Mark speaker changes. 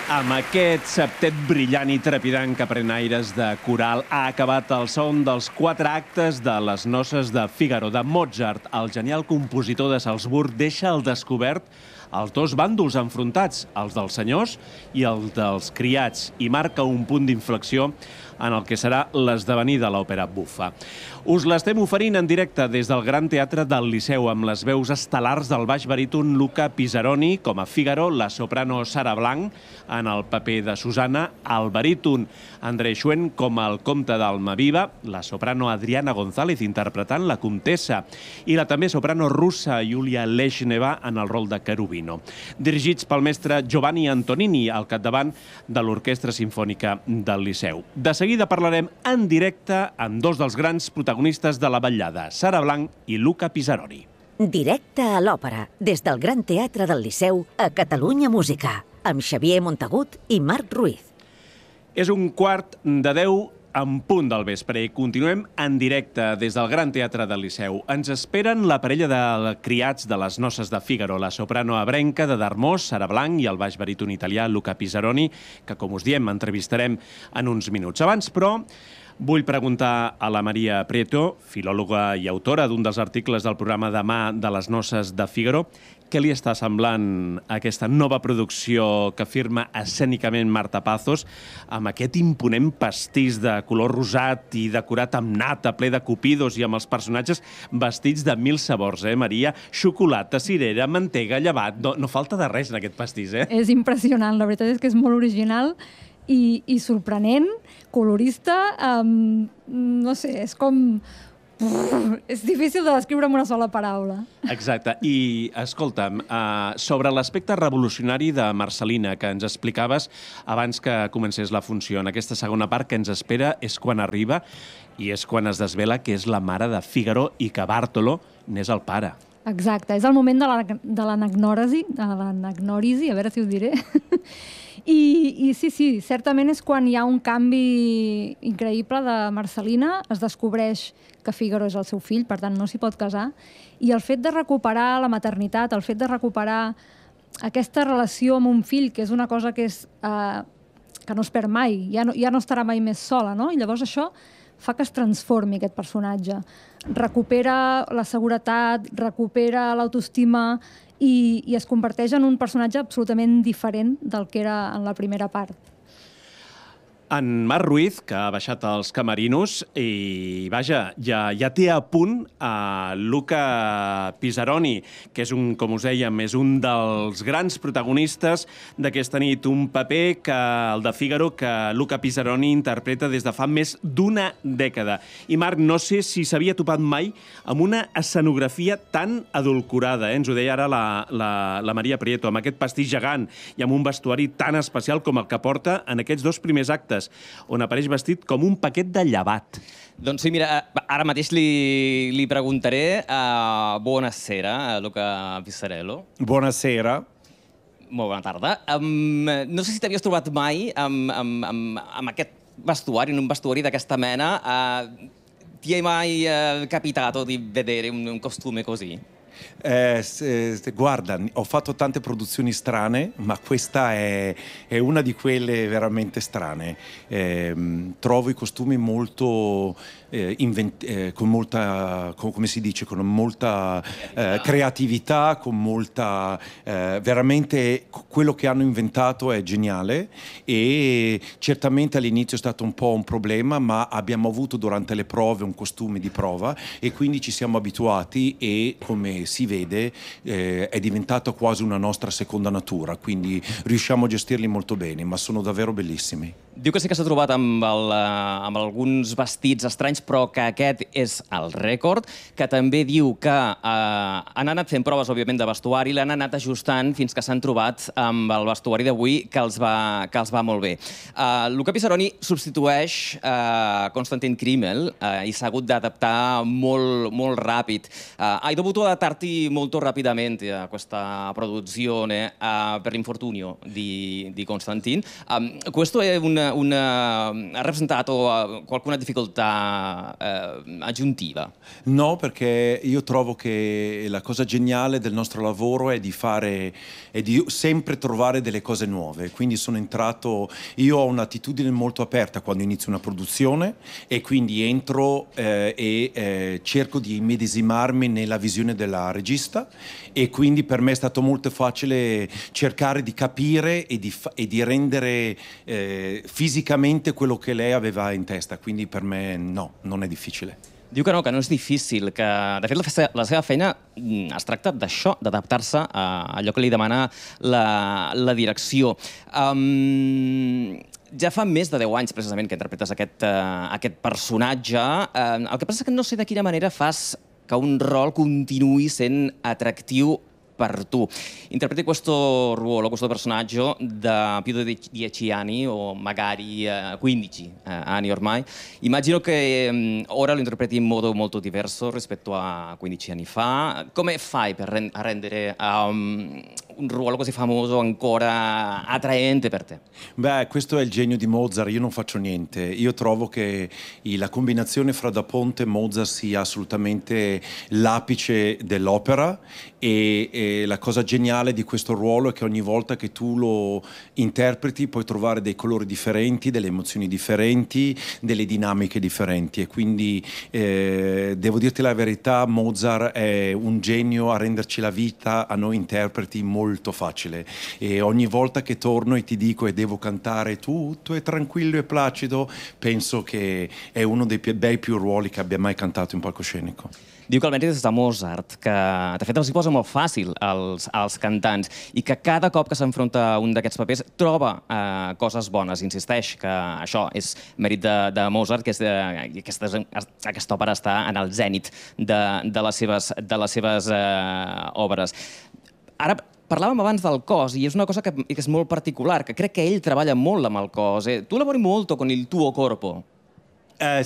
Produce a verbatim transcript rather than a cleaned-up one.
Speaker 1: Amb aquest septet brillant i trepidant que pren aires de coral ha acabat el son dels quatre actes de Les noces de Fígaro de Mozart. El genial compositor de Salzburg deixa al descobert els dos bàndols enfrontats, els dels senyors i els dels criats, i marca un punt d'inflexió en el que serà l'esdevenir de l'òpera bufa. Us l'estem oferint en directe des del Gran Teatre del Liceu amb les veus estel·lars del baix baríton Luca Pisaroni com a Fígaro, la soprano Sara Blanc en el paper de Susana, el baríton André Schwen com el comte d'Almaviva, la soprano Adriana González interpretant la comtessa i la també soprano russa Yulia Leshneva en el rol de Cherubino. Dirigits pel mestre Giovanni Antonini al capdavant de l'Orquestra Simfònica del Liceu. De seguida parlarem en directe amb dos dels grans protagonistes de la vetllada, Sara Blanc i Luca Pisaroni.
Speaker 2: Directe a l'òpera, des del Gran Teatre del Liceu a Catalunya Música, amb Xavier Montagut i Marc Ruiz.
Speaker 1: És un quart de deu en punt del vespre i continuem en directe des del Gran Teatre del Liceu. Ens esperen la parella de criats de Les noces de Fígaro, la soprano abrenca de Darmós, Sara Blanc, i el baix baríton italià Luca Pisaroni, que, com us diem, entrevistarem en uns minuts. Abans, però, vull preguntar a la Maria Prieto, filòloga i autora d'un dels articles del programa Demà de Les noces de Fígaro, què li està semblant aquesta nova producció que firma escènicament Marta Pazos amb aquest imponent pastís de color rosat i decorat amb nata, ple de cupidos i amb els personatges vestits de mil sabors, eh, Maria? Xocolata, cirera, mantega, llevat... No, no falta de res en aquest pastís, eh?
Speaker 3: És impressionant, la veritat és que és molt original i, i sorprenent, colorista, um, no sé, és com... És difícil de descriure amb una sola paraula.
Speaker 1: Exacte. I, escolta'm, uh, sobre l'aspecte revolucionari de Marcelina que ens explicaves abans que comencés la funció, en aquesta segona part que ens espera és quan arriba i és quan es desvela que és la mare de Fígaro i que Bartolo n'és el pare.
Speaker 3: Exacte. És el moment de l'anagnòrisi, de l'anagnòrisi, a veure si ho diré. I, I sí, sí, certament és quan hi ha un canvi increïble de Marcelina, es descobreix que Fígaro és el seu fill, per tant no s'hi pot casar, i el fet de recuperar la maternitat, el fet de recuperar aquesta relació amb un fill, que és una cosa que, és, eh, que no es perd mai, ja no, ja no estarà mai més sola, no? I llavors això fa que es transformi aquest personatge. Recupera la seguretat, recupera l'autoestima i, i es converteix en un personatge absolutament diferent del que era en la primera part.
Speaker 1: En Marc Ruiz, que ha baixat als camerinos, i vaja, ja, ja té a punt a Luca Pisaroni, que és un, com us dèiem, és un dels grans protagonistes d'aquesta nit, un paper que el de Fígaro que Luca Pisaroni interpreta des de fa més d'una dècada. I Marc, no sé si s'havia topat mai amb una escenografia tan adulcorada, eh? Ens ho deia ara la, la, la Maria Prieto, amb aquest pastís gegant i amb un vestuari tan especial com el que porta en aquests dos primers actes, on apareix vestit com un paquet de llevat.
Speaker 4: Doncs sí, mira, ara mateix li, li preguntaré a Buonasera, Luca Pisarello.
Speaker 5: Buonasera.
Speaker 4: Molt bona tarda. Um, no sé si t'havies trobat mai amb, amb, amb, amb aquest vestuari, in un vestuari d'aquesta mena. Uh, ti hai mai uh, capitato di vedere un, un costume così?
Speaker 5: Eh, se, guarda, ho fatto tante produzioni strane, ma questa è, è una di quelle veramente strane. Eh, trovo i costumi molto eh, invent- eh, con molta, con, come si dice, con molta eh, creatività, con molta eh, veramente quello che hanno inventato è geniale e certamente all'inizio è stato un po' un problema, ma abbiamo avuto durante le prove un costume di prova e quindi ci siamo abituati e come si vede eh, è diventato quasi una nostra seconda natura, quindi riusciamo a gestirli molto bene, ma sono davvero bellissimi.
Speaker 4: Diu que sí que s'ha trobat amb, el, amb alguns vestits estranys, però que aquest és el rècord, que també diu que eh, han anat fent proves, òbviament, de vestuari, l'han anat ajustant fins que s'han trobat amb el vestuari d'avui, que els va, que els va molt bé. Uh, Luca Pisaroni substitueix uh, Konstantin Krimmel uh, i s'ha hagut d'adaptar molt, molt ràpid. Uh, hai dovuto adattarti molto rapidamente a questa produzione uh, per l'infortunio di, di Konstantin. Um, questo è un una, una, ha rappresentato qualcuna difficoltà eh, aggiuntiva?
Speaker 5: No, perché io trovo che la cosa geniale del nostro lavoro è di fare, è di sempre trovare delle cose nuove. Quindi sono entrato, io ho un'attitudine molto aperta quando inizio una produzione e quindi entro eh, e eh, cerco di immedesimarmi nella visione della regista, e quindi per me è stato molto facile cercare di capire e di, e di rendere eh, fisicamente quello che lei aveva in testa. Quindi per me no, non è difficile.
Speaker 4: Diu que no, que no és difícil, que de fet la, fe la seva feina es tracta d'això, d'adaptar-se a allò que li demana la, la direcció. Um, ja fa més de deu anys, precisament, que interpretes aquest, uh, aquest personatge. Uh, el que passa és que no sé de quina manera fas que un rol continuï sent atractiu per tu. Interpreti questo ruolo, questo personaggio da più di dieci anni o magari uh, quindici uh, anni ormai. Immagino che um, ora lo interpreti in modo molto diverso rispetto a quindici anni fa. Come fai per ren a rendere um, un ruolo così famoso ancora attraente per te?
Speaker 5: Beh, questo è il genio di Mozart, io non faccio niente. Io trovo che la combinazione fra Da Ponte e Mozart sia assolutamente l'apice dell'opera, e, e la cosa geniale di questo ruolo è che ogni volta che tu lo interpreti puoi trovare dei colori differenti, delle emozioni differenti, delle dinamiche differenti, e quindi eh, devo dirti la verità, Mozart è un genio a renderci la vita a noi interpreti molto facile, e ogni volta che torno e ti dico e devo cantare tutto è tranquillo e placido, penso che è uno dei più bei più ruoli che abbia mai cantato in palcoscenico.
Speaker 4: Diu que el mèrit és de Mozart, que de fet els hi posa molt fàcil als, als cantants, i que cada cop que s'enfronta a un d'aquests papers troba eh, coses bones. Insisteix que això és mèrit de, de Mozart, que és de, aquesta, aquesta òpera està en el zènit de, de les seves, de les seves eh, obres. Ara, parlàvem abans del cos, i és una cosa que, que és molt particular, que crec que ell treballa molt amb el cos. Eh? Tu lavori molto con il tuo corpo.
Speaker 5: Eh,